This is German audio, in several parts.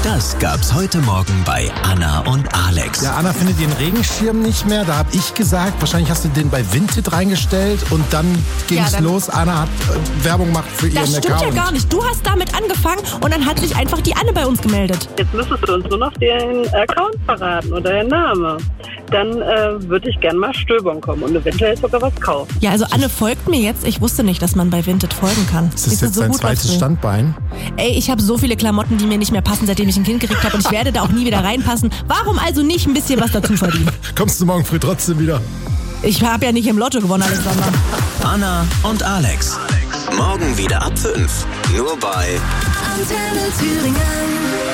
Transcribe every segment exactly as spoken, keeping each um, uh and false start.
Das gab's heute Morgen bei Anna und Alex. Ja, Anna findet ihren Regenschirm nicht mehr. Da habe ich gesagt, wahrscheinlich hast du den bei Vinted reingestellt und dann ging's ja, dann los. Anna hat äh, Werbung gemacht für ihren Account. Das stimmt ja gar nicht. Du hast damit angefangen und dann hat sich einfach die Anne bei uns gemeldet. Jetzt müsstest du uns nur noch den Account verraten oder den Namen. Dann äh, würde ich gerne mal stöbern kommen und eventuell sogar was kaufen. Ja, also Anne folgt mir jetzt. Ich wusste nicht, dass man bei Vinted folgen kann. Das ist jetzt so dein zweites Standbein. Ey, ich habe so viele Klamotten, die mir nicht mehr passen, seitdem ich ein Kind gekriegt habe und ich werde da auch nie wieder reinpassen. Warum also nicht ein bisschen was dazu verdienen? Kommst du morgen früh trotzdem wieder? Ich habe ja nicht im Lotto gewonnen, Alexander. Anna und Alex. Morgen wieder ab fünf. Nur bei Antenne Thüringen.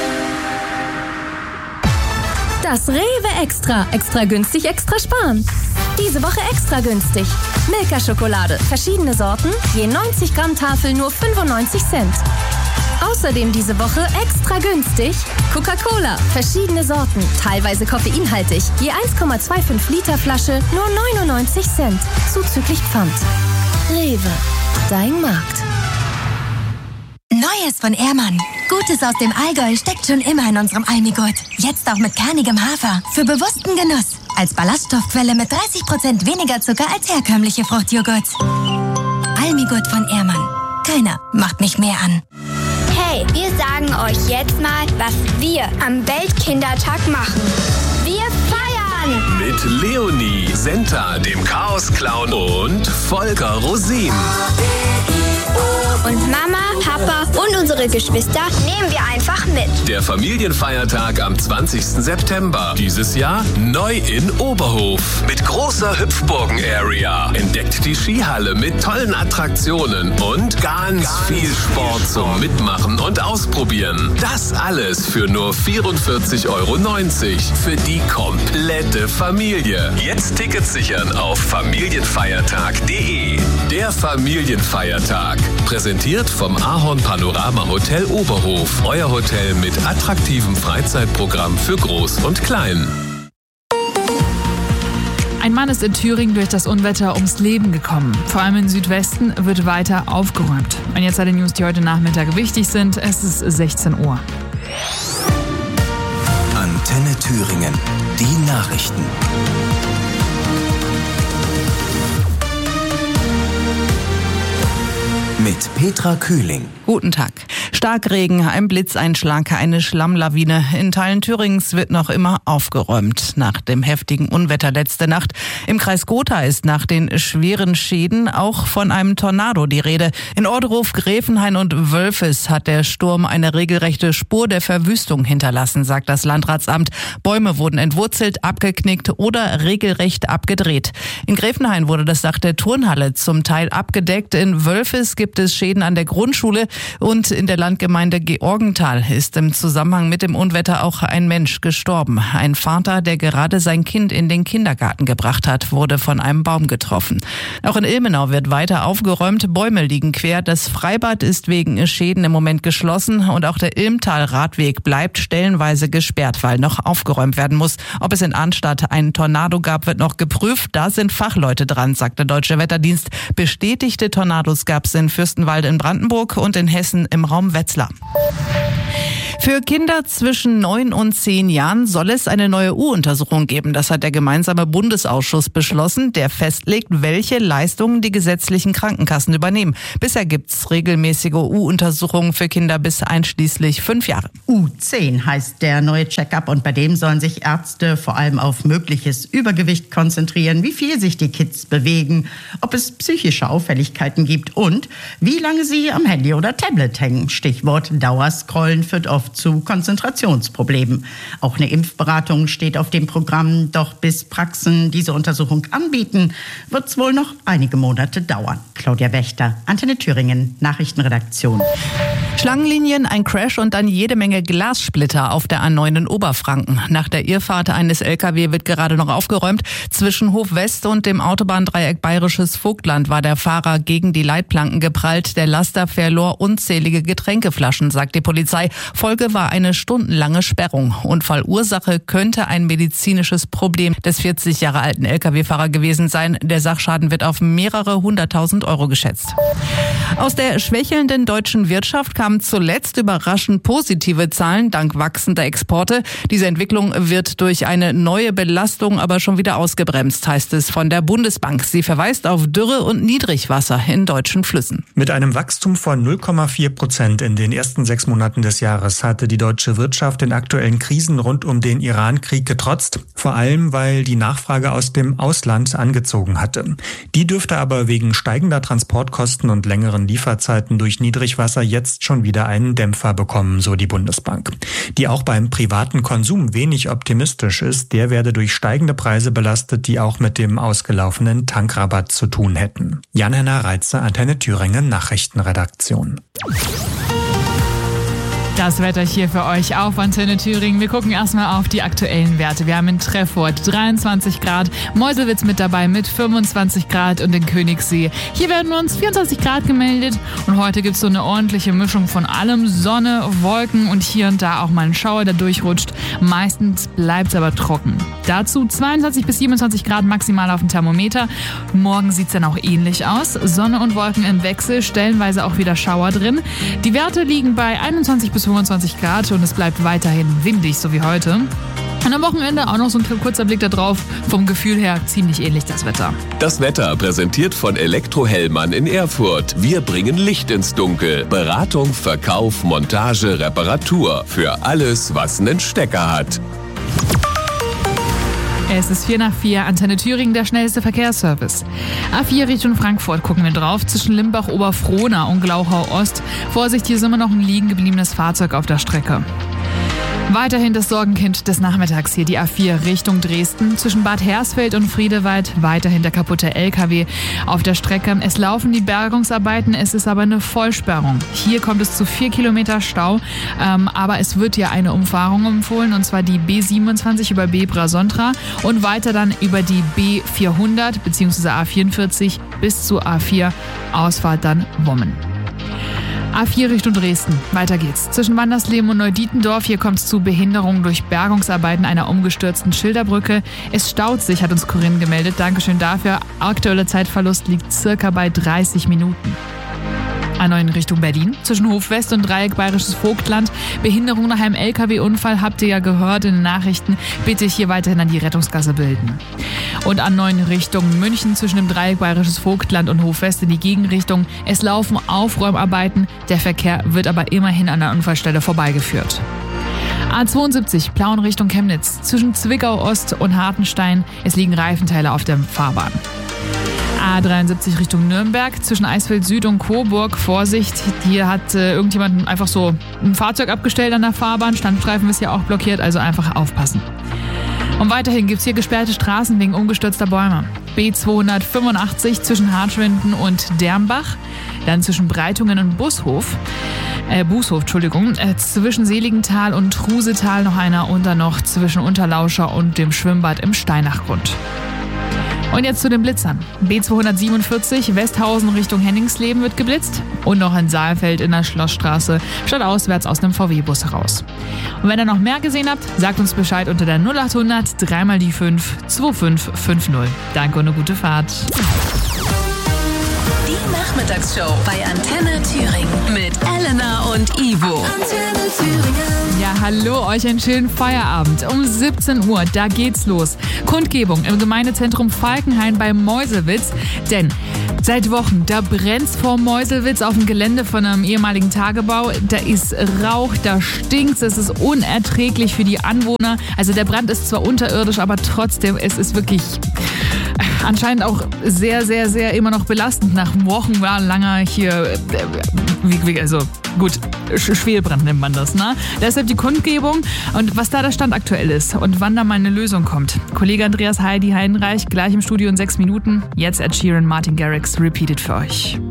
Das Rewe Extra. Extra günstig, extra sparen. Diese Woche extra günstig. Milka-Schokolade. Verschiedene Sorten. Je neunzig Gramm Tafel nur fünfundneunzig Cent. Außerdem diese Woche extra günstig. Coca-Cola. Verschiedene Sorten. Teilweise koffeinhaltig. Je eins Komma fünfundzwanzig Liter Flasche nur neunundneunzig Cent. Zuzüglich Pfand. Rewe. Dein Markt. Neues von Ehrmann. Gutes aus dem Allgäu steckt schon immer in unserem Almigurt. Jetzt auch mit kernigem Hafer. Für bewussten Genuss. Als Ballaststoffquelle mit dreißig Prozent weniger Zucker als herkömmliche Fruchtjoghurts. Almigurt von Ehrmann. Keiner macht mich mehr an. Hey, wir sagen euch jetzt mal, was wir am Weltkindertag machen. Wir feiern! Mit Leonie, Senta, dem Chaos-Clown und Volker Rosin. Und Mama, Papa und unsere Geschwister nehmen wir einfach mit. Der Familienfeiertag am zwanzigsten September. Dieses Jahr neu in Oberhof. Mit großer Hüpfburgen-Area. Entdeckt die Skihalle mit tollen Attraktionen und ganz, ganz viel Sport zum Mitmachen und Ausprobieren. Das alles für nur vierundvierzig Euro neunzig. Für die komplette Familie. Jetzt Tickets sichern auf familienfeiertag punkt de. Der Familienfeiertag. Präsentiert vom Ahorn Panorama Hotel Oberhof. Euer Hotel mit attraktivem Freizeitprogramm für Groß und Klein. Ein Mann ist in Thüringen durch das Unwetter ums Leben gekommen. Vor allem im Südwesten wird weiter aufgeräumt. Und jetzt alle News, die heute Nachmittag wichtig sind. Es ist sechzehn Uhr. Antenne Thüringen. Die Nachrichten. Mit Petra Kühling. Guten Tag. Starkregen, ein Blitzeinschlag, eine Schlammlawine. In Teilen Thürings wird noch immer aufgeräumt. Nach dem heftigen Unwetter letzte Nacht im Kreis Gotha ist nach den schweren Schäden auch von einem Tornado die Rede. In Orderhof, Gräfenhain und Wölfes hat der Sturm eine regelrechte Spur der Verwüstung hinterlassen, sagt das Landratsamt. Bäume wurden entwurzelt, abgeknickt oder regelrecht abgedreht. In Gräfenhain wurde das Dach der Turnhalle zum Teil abgedeckt. In Wölfes gibt es Schäden an der Grundschule und in der Landgemeinde Georgenthal ist im Zusammenhang mit dem Unwetter auch ein Mensch gestorben. Ein Vater, der gerade sein Kind in den Kindergarten gebracht hat, wurde von einem Baum getroffen. Auch in Ilmenau wird weiter aufgeräumt. Bäume liegen quer. Das Freibad ist wegen Schäden im Moment geschlossen und auch der Ilmtal-Radweg bleibt stellenweise gesperrt, weil noch aufgeräumt werden muss. Ob es in Arnstadt einen Tornado gab, wird noch geprüft. Da sind Fachleute dran, sagt der Deutsche Wetterdienst. Bestätigte Tornados gab es in Fürstenwalde in Brandenburg und in Hessen im Raum Wetzlar. Für Kinder zwischen neun und zehn Jahren soll es eine neue U-Untersuchung geben. Das hat der gemeinsame Bundesausschuss beschlossen, der festlegt, welche Leistungen die gesetzlichen Krankenkassen übernehmen. Bisher gibt's regelmäßige U-Untersuchungen für Kinder bis einschließlich fünf Jahre. U zehn heißt der neue Check-up und bei dem sollen sich Ärzte vor allem auf mögliches Übergewicht konzentrieren, wie viel sich die Kids bewegen, ob es psychische Auffälligkeiten gibt und wie lange sie am Handy oder Tablet hängen. Stichwort Dauerscrollen führt oft zu Konzentrationsproblemen. Auch eine Impfberatung steht auf dem Programm, doch bis Praxen diese Untersuchung anbieten, wird es wohl noch einige Monate dauern. Claudia Wächter, Antenne Thüringen, Nachrichtenredaktion. Schlangenlinien, ein Crash und dann jede Menge Glassplitter auf der A neun in Oberfranken. Nach der Irrfahrt eines L K W wird gerade noch aufgeräumt. Zwischen Hof West und dem Autobahndreieck Bayerisches Vogtland war der Fahrer gegen die Leitplanken geprallt. Der Laster verlor unzählige Getränkeflaschen, sagt die Polizei. Folge Folge war eine stundenlange Sperrung. Unfallursache könnte ein medizinisches Problem des vierzig Jahre alten L K W-Fahrer gewesen sein. Der Sachschaden wird auf mehrere hunderttausend Euro geschätzt. Aus der schwächelnden deutschen Wirtschaft kamen zuletzt überraschend positive Zahlen dank wachsender Exporte. Diese Entwicklung wird durch eine neue Belastung aber schon wieder ausgebremst, heißt es von der Bundesbank. Sie verweist auf Dürre und Niedrigwasser in deutschen Flüssen. Mit einem Wachstum von null Komma vier Prozent in den ersten sechs Monaten des Jahres hatte die deutsche Wirtschaft den aktuellen Krisen rund um den Iran-Krieg getrotzt, vor allem weil die Nachfrage aus dem Ausland angezogen hatte. Die dürfte aber wegen steigender Transportkosten und längeren Lieferzeiten durch Niedrigwasser jetzt schon wieder einen Dämpfer bekommen, so die Bundesbank. Die auch beim privaten Konsum wenig optimistisch ist, der werde durch steigende Preise belastet, die auch mit dem ausgelaufenen Tankrabatt zu tun hätten. Jan-Henner Reitze, Antenne Thüringen, Nachrichtenredaktion. Das Wetter hier für euch auf Antenne Thüringen. Wir gucken erstmal auf die aktuellen Werte. Wir haben in Treffort dreiundzwanzig Grad, Meuselwitz mit dabei mit fünfundzwanzig Grad und in Königssee. Hier werden uns vierundzwanzig Grad gemeldet und heute gibt es so eine ordentliche Mischung von allem. Sonne, Wolken und hier und da auch mal ein Schauer, der durchrutscht. Meistens bleibt es aber trocken. Dazu zweiundzwanzig bis siebenundzwanzig Grad maximal auf dem Thermometer. Morgen sieht es dann auch ähnlich aus. Sonne und Wolken im Wechsel, stellenweise auch wieder Schauer drin. Die Werte liegen bei einundzwanzig bis fünfundzwanzig Grad und es bleibt weiterhin windig, so wie heute. Und am Wochenende auch noch so ein kurzer Blick da drauf. Vom Gefühl her ziemlich ähnlich das Wetter. Das Wetter präsentiert von Elektro-Hellmann in Erfurt. Wir bringen Licht ins Dunkel. Beratung, Verkauf, Montage, Reparatur. Für alles, was einen Stecker hat. Es ist vier nach vier, Antenne Thüringen, der schnellste Verkehrsservice. A vier Richtung Frankfurt gucken wir drauf, zwischen Limbach-Oberfrohna und Glauchau-Ost. Vorsicht, hier ist immer noch ein liegen gebliebenes Fahrzeug auf der Strecke. Weiterhin das Sorgenkind des Nachmittags hier, die A vier Richtung Dresden. Zwischen Bad Hersfeld und Friedewald weiterhin der kaputte L K W auf der Strecke. Es laufen die Bergungsarbeiten, es ist aber eine Vollsperrung. Hier kommt es zu vier Kilometer Stau, ähm, aber es wird ja eine Umfahrung empfohlen, und zwar die B siebenundzwanzig über Bebra-Sontra und weiter dann über die B vierhundert bzw. A vierundvierzig bis zu A vier, Ausfahrt dann Wommen. A vier Richtung Dresden. Weiter geht's. Zwischen Wandersleben und Neudietendorf. Hier kommt es zu Behinderungen durch Bergungsarbeiten einer umgestürzten Schilderbrücke. Es staut sich, hat uns Corinne gemeldet. Dankeschön dafür. Aktueller Zeitverlust liegt circa bei dreißig Minuten. A neun Richtung Berlin. Zwischen Hofwest und Dreieck Bayerisches Vogtland. Behinderung nach einem L K W-Unfall habt ihr ja gehört in den Nachrichten. Bitte hier weiterhin an die Rettungsgasse bilden. Und A neun Richtung München zwischen dem Dreieck Bayerisches Vogtland und Hofwest in die Gegenrichtung. Es laufen Aufräumarbeiten. Der Verkehr wird aber immerhin an der Unfallstelle vorbeigeführt. A zweiundsiebzig Plauen Richtung Chemnitz. Zwischen Zwickau Ost und Hartenstein. Es liegen Reifenteile auf der Fahrbahn. A dreiundsiebzig Richtung Nürnberg, zwischen Eisfeld Süd und Coburg. Vorsicht, hier hat äh, irgendjemand einfach so ein Fahrzeug abgestellt an der Fahrbahn. Standstreifen ist ja auch blockiert, also einfach aufpassen. Und weiterhin gibt es hier gesperrte Straßen wegen umgestürzter Bäume. B zweihundertfünfundachtzig zwischen Hartschwinden und Dermbach. Dann zwischen Breitungen und Bushof. Äh, Bußhof, Entschuldigung. Äh, zwischen Seligenthal und Trusetal noch einer und dann noch zwischen Unterlauscher und dem Schwimmbad im Steinachgrund. Und jetzt zu den Blitzern. B zweihundertsiebenundvierzig Westhausen Richtung Henningsleben wird geblitzt und noch in Saalfeld in der Schlossstraße stadtauswärts aus einem V W-Bus heraus. Und wenn ihr noch mehr gesehen habt, sagt uns Bescheid unter der null achthundert drei mal die fünf zwei fünf fünf null. Danke und eine gute Fahrt. Die Nachmittagsshow bei Antenne Thüringen mit Elena und Ivo. Antenne Thüringen. Ja, hallo, euch einen schönen Feierabend. Um siebzehn Uhr, da geht's los. Kundgebung im Gemeindezentrum Falkenhain bei Meuselwitz. Denn seit Wochen, da brennt's vor Meuselwitz auf dem Gelände von einem ehemaligen Tagebau. Da ist Rauch, da stinkt's, es ist unerträglich für die Anwohner. Also der Brand ist zwar unterirdisch, aber trotzdem, es ist wirklich anscheinend auch sehr, sehr, sehr immer noch belastend nach wochenlanger hier, also gut, Schwelbrand nennt man das, ne? Deshalb die Kundgebung und was da der Stand aktuell ist und wann da mal eine Lösung kommt. Kollege Andreas Heidi Heidenreich gleich im Studio in sechs Minuten. Jetzt Ed Sheeran, Martin Garrix, repeated für euch.